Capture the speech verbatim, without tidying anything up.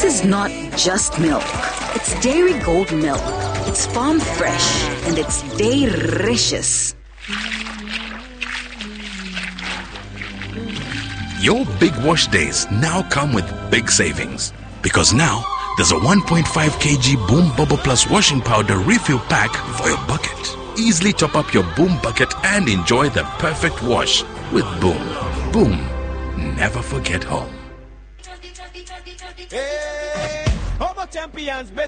This is not just milk. It's Dairy Gold milk. It's farm fresh and it's delicious. Your big wash days now come with big savings. Because now, there's a one point five kilogram Boom Bubble Plus washing powder refill pack for your bucket. Easily top up your Boom bucket and enjoy the perfect wash with Boom. Boom. Never forget home. Hey, Homo champions.